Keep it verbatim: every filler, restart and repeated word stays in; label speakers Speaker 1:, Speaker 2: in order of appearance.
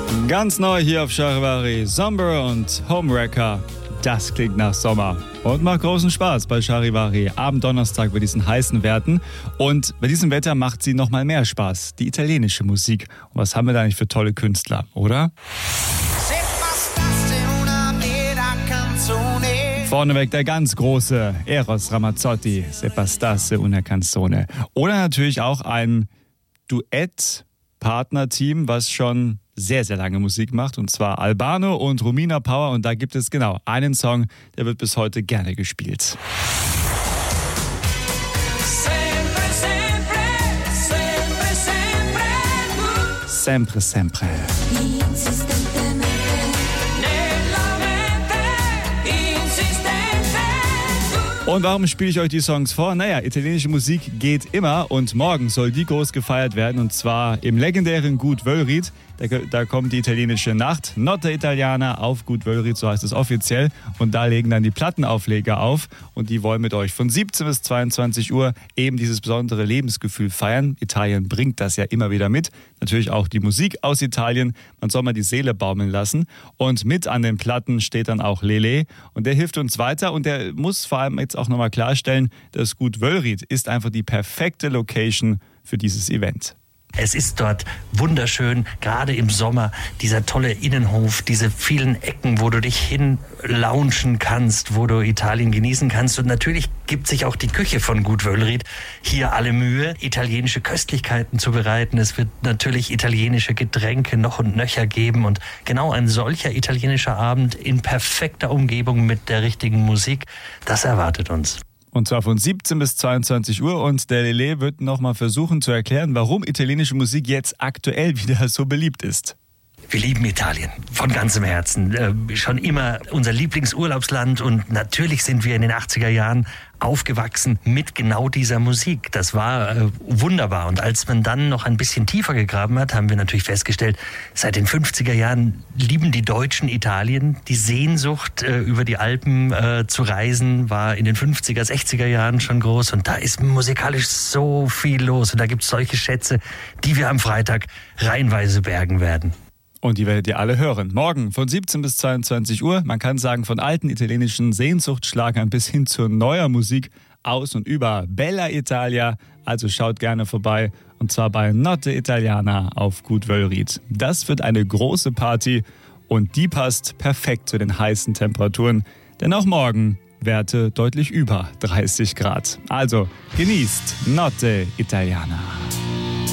Speaker 1: Ganz neu hier auf Charivari, Somber und Homewrecker. Das klingt nach Sommer und macht großen Spaß bei Charivari. Abend Donnerstag bei diesen heißen Werten. Und bei diesem Wetter macht sie noch mal mehr Spaß. Die italienische Musik. Und was haben wir da nicht für tolle Künstler, oder? Vorneweg der ganz große Eros Ramazzotti, Se bastasse una canzone. Oder natürlich auch ein Duett-Partnerteam, was schon sehr, sehr lange Musik macht, und zwar Albano und Romina Power. Und da gibt es genau einen Song, der wird bis heute gerne gespielt. Sempre, sempre. Und warum spiele ich euch die Songs vor? Naja, italienische Musik geht immer und morgen soll die groß gefeiert werden, und zwar im legendären Gut Wöllried. Da, da kommt die italienische Nacht, Notte Italiana auf Gut Wöllried, so heißt es offiziell. Und da legen dann die Plattenaufleger auf und die wollen mit euch von siebzehn bis zweiundzwanzig Uhr eben dieses besondere Lebensgefühl feiern. Italien bringt das ja immer wieder mit. Natürlich auch die Musik aus Italien. Man soll mal die Seele baumeln lassen. Und mit an den Platten steht dann auch Lele, und der hilft uns weiter, und der muss vor allem jetzt auch nochmal klarstellen, das Gut Wöllried ist einfach die perfekte Location für dieses Event.
Speaker 2: Es ist dort wunderschön, gerade im Sommer, dieser tolle Innenhof, diese vielen Ecken, wo du dich hin launchen kannst, wo du Italien genießen kannst. Und natürlich gibt sich auch die Küche von Gut Wöllried hier alle Mühe, italienische Köstlichkeiten zu bereiten. Es wird natürlich italienische Getränke noch und nöcher geben. Und genau ein solcher italienischer Abend in perfekter Umgebung mit der richtigen Musik, das erwartet uns.
Speaker 1: Und zwar von siebzehn bis zweiundzwanzig Uhr, und der Lele wird nochmal versuchen zu erklären, warum italienische Musik jetzt aktuell wieder so beliebt ist.
Speaker 2: Wir lieben Italien von ganzem Herzen. Äh, schon immer unser Lieblingsurlaubsland, und natürlich sind wir in den achtziger Jahren aufgewachsen mit genau dieser Musik. Das war äh, wunderbar. Und als man dann noch ein bisschen tiefer gegraben hat, haben wir natürlich festgestellt, seit den fünfziger Jahren lieben die Deutschen Italien. Die Sehnsucht, äh, über die Alpen äh, zu reisen, war in den fünfziger, sechziger Jahren schon groß. Und da ist musikalisch so viel los. Und da gibt es solche Schätze, die wir am Freitag reihenweise bergen werden.
Speaker 1: Und die werdet ihr alle hören. Morgen von siebzehn bis zweiundzwanzig Uhr. Man kann sagen, von alten italienischen Sehnsuchtsschlagern bis hin zu neuer Musik aus und über Bella Italia. Also schaut gerne vorbei. Und zwar bei Notte Italiana auf Gut Wöllried. Das wird eine große Party, und die passt perfekt zu den heißen Temperaturen. Denn auch morgen Werte deutlich über dreißig Grad. Also genießt Notte Italiana.